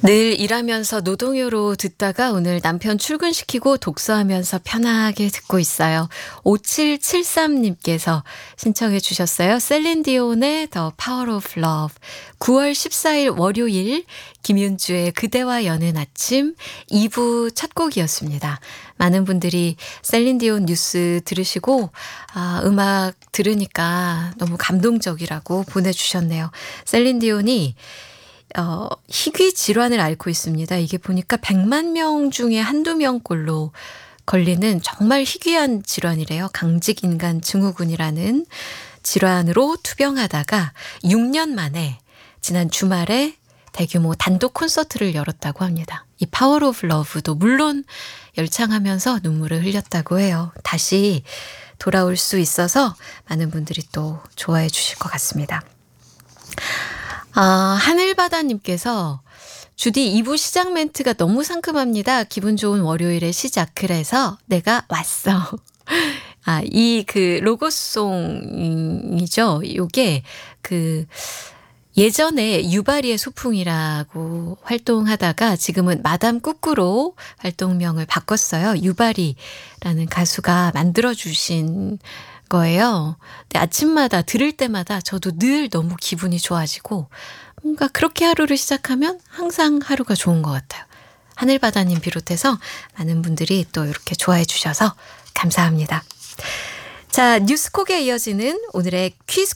늘 일하면서 노동요로 듣다가 오늘 남편 출근시키고 독서하면서 편하게 듣고 있어요. 5773님께서 신청해 주셨어요. 셀린디온의 The Power of Love. 9월 14일 월요일 김윤주의 그대와 여는 아침 2부 첫 곡이었습니다. 많은 분들이 셀린디온 뉴스 들으시고 음악 들으니까 너무 감동적이라고 보내주셨네요. 셀린디온이 희귀 질환을 앓고 있습니다. 이게 보니까 100만 명 중에 한두 명꼴로 걸리는 정말 희귀한 질환이래요. 강직인간 증후군이라는 질환으로 투병하다가 6년 만에 지난 주말에 대규모 단독 콘서트를 열었다고 합니다. 이 파워 오브 러브도 물론 열창하면서 눈물을 흘렸다고 해요. 다시 돌아올 수 있어서 많은 분들이 또 좋아해 주실 것 같습니다. 하늘바다님께서 주디 2부 시작 멘트가 너무 상큼합니다. 기분 좋은 월요일의 시작. 그래서 내가 왔어. 이 로고송이죠. 요게 예전에 유바리의 소풍이라고 활동하다가 지금은 마담 꾸꾸로 활동명을 바꿨어요. 유바리라는 가수가 만들어주신 거예요. 근데 아침마다 들을 때마다 저도 늘 너무 기분이 좋아지고 뭔가 그렇게 하루를 시작하면 항상 하루가 좋은 것 같아요. 하늘바다님 비롯해서 많은 분들이 또 이렇게 좋아해 주셔서 감사합니다. 자, 뉴스콕에 이어지는 오늘의 퀴즈